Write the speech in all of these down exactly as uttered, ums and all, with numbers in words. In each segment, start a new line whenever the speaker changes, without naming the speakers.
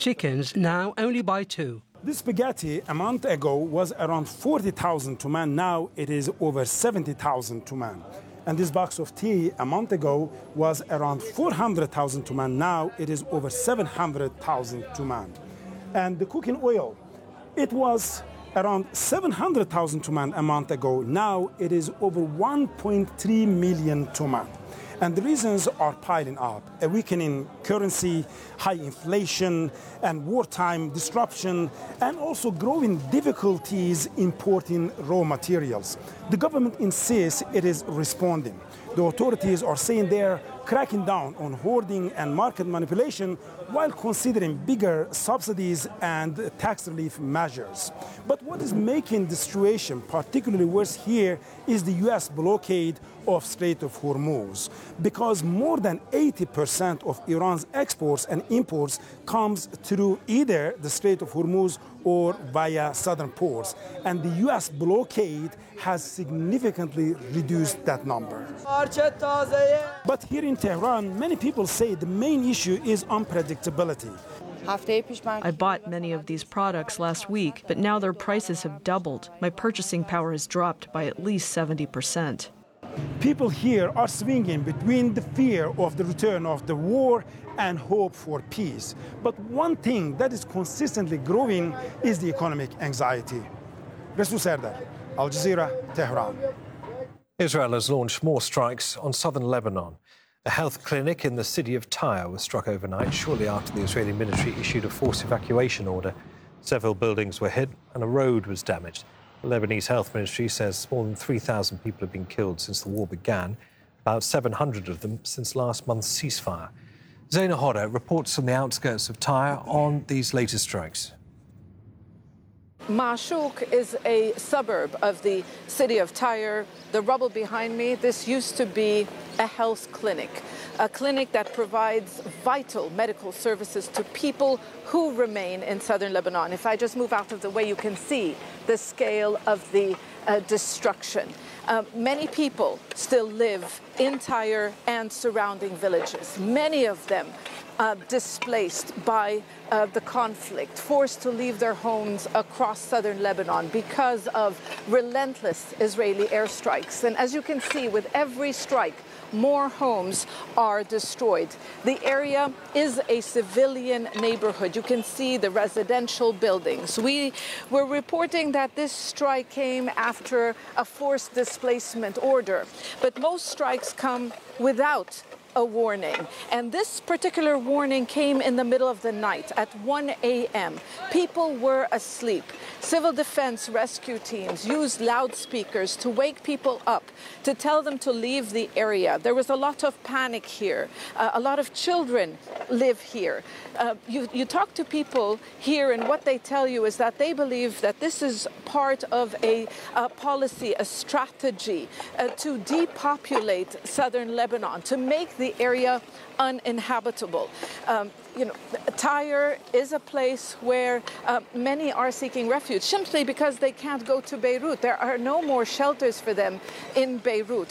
chickens now only buy two.
This spaghetti a month ago was around forty thousand to man. Now it is over seventy thousand to man. And this box of tea a month ago was around four hundred thousand to man. Now it is over seven hundred thousand to man. And the cooking oil, it was around seven hundred thousand to man a month ago. Now it is over one point three million to man. And the reasons are piling up: a weakening currency, high inflation, and wartime disruption, and also growing difficulties importing raw materials. The government insists it is responding. The authorities are saying they're cracking down on hoarding and market manipulation while considering bigger subsidies and tax relief measures. But what is making the situation particularly worse here is the U S blockade of Strait of Hormuz, because more than eighty percent of Iran's exports and imports comes through either the Strait of Hormuz or via southern ports, and the U S blockade has significantly reduced that number. But here in Tehran, many people say the main issue is unpredictability.
I bought many of these products last week, but now their prices have doubled. My purchasing power has dropped by at least seventy percent.
People here are swinging between the fear of the return of the war and hope for peace. But one thing that is consistently growing is the economic anxiety. Resul Serdar, Al Jazeera, Tehran.
Israel has launched more strikes on southern Lebanon. A health clinic in the city of Tyre was struck overnight, shortly after the Israeli military issued a forced evacuation order. Several buildings were hit and a road was damaged. The Lebanese Health Ministry says more than three thousand people have been killed since the war began, about seven hundred of them since last month's ceasefire. Zaina Hodder reports from the outskirts of Tyre on these latest strikes.
Ma'ashouk is a suburb of the city of Tyre. The rubble behind me, this used to be a health clinic, a clinic that provides vital medical services to people who remain in southern Lebanon. If I just move out of the way, you can see the scale of the uh, destruction. Uh, many people still live in Tyre and surrounding villages, many of them uh, displaced by uh, the conflict, forced to leave their homes across southern Lebanon because of relentless Israeli airstrikes. And as you can see, with every strike, more homes are destroyed. The area is a civilian neighborhood. You can see the residential buildings. We were reporting that this strike came after a forced displacement order, but most strikes come without a warning. And this particular warning came in the middle of the night at one a m People were asleep. Civil defense rescue teams used loudspeakers to wake people up, to tell them to leave the area. There was a lot of panic here. Uh, a lot of children live here. Uh, you, you talk to people here, and what they tell you is that they believe that this is part of a, a policy, a strategy uh, to depopulate southern Lebanon, to make the area uninhabitable. Um, you know, Tyre is a place where uh, many are seeking refuge simply because they can't go to Beirut. There are no more shelters for them in Beirut.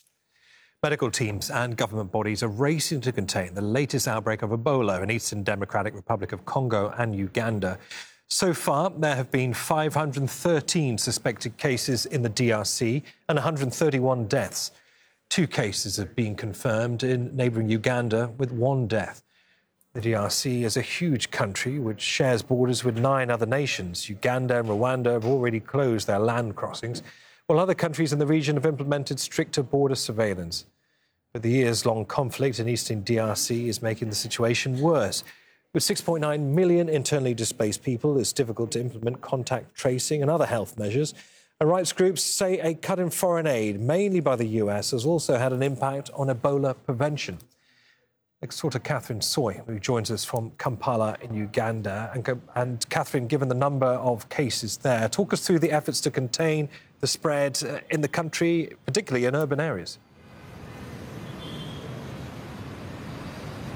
Medical teams and government bodies are racing to contain the latest outbreak of Ebola in Eastern Democratic Republic of Congo and Uganda. So far, there have been five hundred thirteen suspected cases in the D R C and one hundred thirty-one deaths. Two cases have been confirmed in neighbouring Uganda, with one death. The D R C is a huge country which shares borders with nine other nations. Uganda and Rwanda have already closed their land crossings, while other countries in the region have implemented stricter border surveillance. But the years-long conflict in eastern D R C is making the situation worse. With six point nine million internally displaced people, it's difficult to implement contact tracing and other health measures. And rights groups say a cut in foreign aid, mainly by the U S, has also had an impact on Ebola prevention. Exporter Catherine Soy, who joins us from Kampala in Uganda. And, and Catherine, given the number of cases there, talk us through the efforts to contain the spread in the country, particularly in urban areas.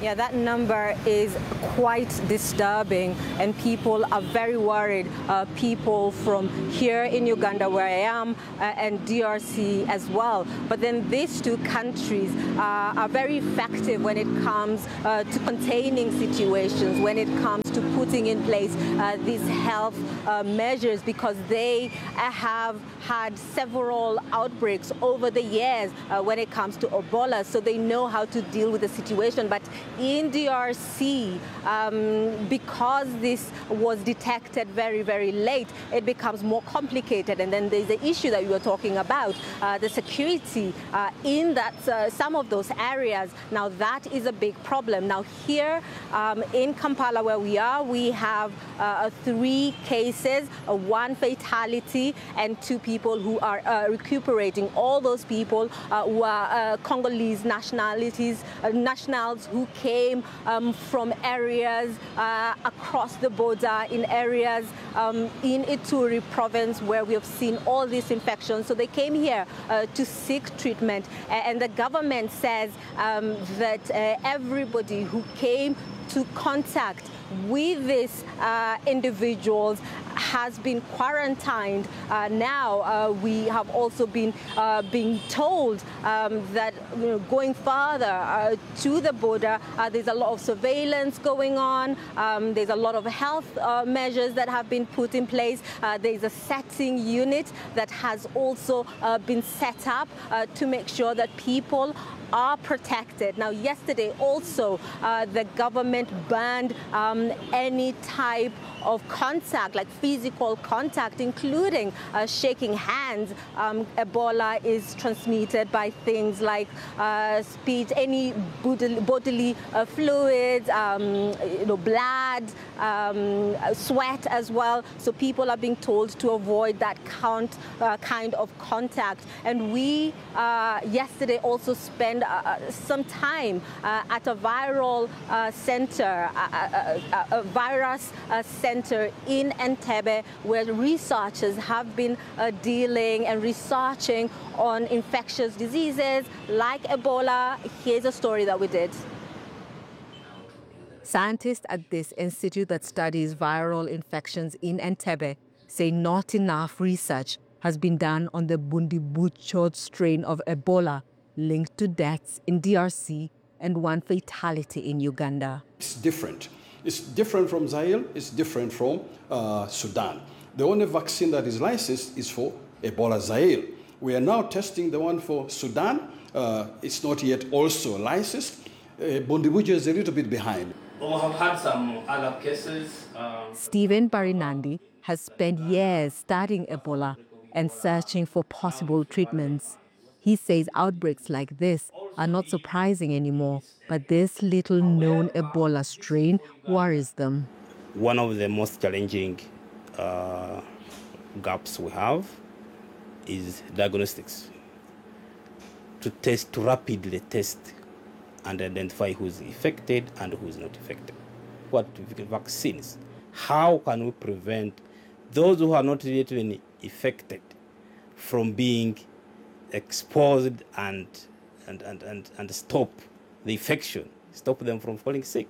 Yeah, that number is quite disturbing, and people are very worried. Uh, people from here in Uganda, where I am, uh, and D R C as well. But then these two countries uh, are very effective when it comes uh, to containing situations, when it comes to putting in place uh, these health uh, measures, because they uh, have had several outbreaks over the years uh, when it comes to Ebola, so they know how to deal with the situation. But in D R C, um, because this was detected very, very late, it becomes more complicated. And then there's the issue that you were talking about, uh, the security uh, in that uh, some of those areas. Now that is a big problem. Now here um, in Kampala, where we are, we have uh, three cases, uh, one fatality, and two people who are uh, recuperating. All those people uh, were uh, Congolese nationalities, uh, nationals who came um, from areas uh, across the border, in areas um, in Ituri province where we have seen all these infections. So they came here uh, to seek treatment, and the government says um, that uh, everybody who came to contact with these uh, individuals has been quarantined. Uh, now uh, we have also been uh, being told um, that you know, going further uh, to the border, uh, there's a lot of surveillance going on. Um, there's a lot of health uh, measures that have been put in place. Uh, there's a setting unit that has also uh, been set up uh, to make sure that people are protected. Now, yesterday also, uh, the government banned um, any type of contact, like physical contact, including uh, shaking hands. Um, Ebola is transmitted by things like uh, speech, any bodily, bodily uh, fluids, um, you know, blood, um, sweat as well. So people are being told to avoid that count, uh, kind of contact. And we uh, yesterday also spent uh, some time uh, at a viral uh, center, a, a, a, a virus uh, center in Entebbe, where researchers have been uh, dealing and researching on infectious diseases like Ebola. Here's a story that we did.
Scientists at this institute that studies viral infections in Entebbe say not enough research has been done on the Bundibugyo strain of Ebola linked to deaths in D R C and one fatality in Uganda.
It's different. It's different from Zaire, it's different from uh, Sudan. The only vaccine that is licensed is for Ebola Zaire. We are now testing the one for Sudan. Uh, it's not yet also licensed. Uh, Bundibugyo is a little bit behind.
We have had some other cases. Um...
Stephen Barinandi has spent years studying Ebola and searching for possible treatments. He says outbreaks like this are not surprising anymore, but this little-known Ebola strain worries them.
One of the most challenging uh, gaps we have is diagnostics. To test, to rapidly test and identify who's affected and who's not affected. What vaccines? How can we prevent those who are not yet even affected from being exposed and, and, and, and, and stop the infection, stop them from falling sick?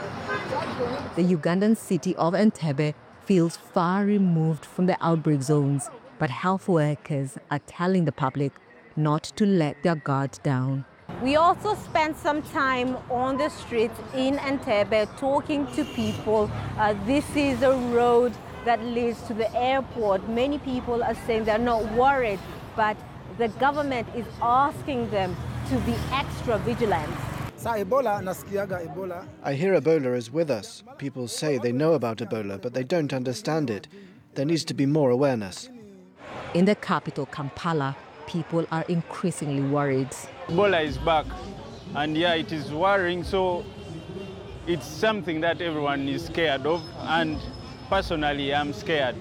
The Ugandan city of Entebbe feels far removed from the outbreak zones, but health workers are telling the public not to let their guard down.
We also spent some time on the streets in Entebbe talking to people. Uh, this is a road that leads to the airport. Many people are saying they're not worried, but the government is asking them to be extra vigilant.
I hear Ebola is with us. People say they know about Ebola, but they don't understand it. There needs to be more awareness.
In the capital, Kampala, people are increasingly worried.
Ebola is back, and yeah, it is worrying, so it's something that everyone is scared of, and personally, I'm scared.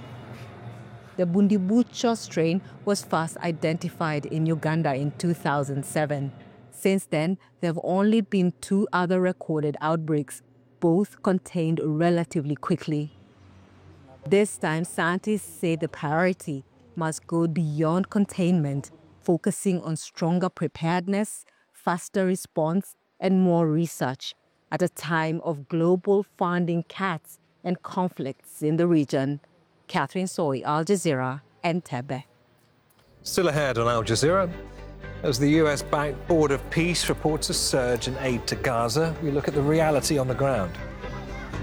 The Bundibugyo strain was first identified in Uganda in two thousand seven. Since then, there have only been two other recorded outbreaks, both contained relatively quickly. This time, scientists say the priority must go beyond containment, focusing on stronger preparedness, faster response, and more research. at a time of global funding cuts and conflicts in the region. Catherine Soy, Al Jazeera, Entebbe.
Still ahead on Al Jazeera, as the U S-backed Board of Peace reports a surge in aid to Gaza, we look at the reality on the ground.